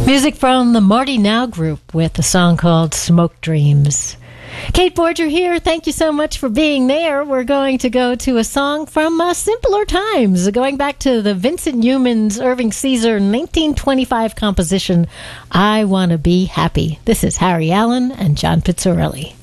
Music from the Marty Now Group with a song called Smoke Dreams. Kate Borger here. Thank you so much for being there. We're going to go to a song from simpler times, going back to the Vincent Youmans, Irving Caesar 1925 composition, I Want to Be Happy. This is Harry Allen and John Pizzarelli.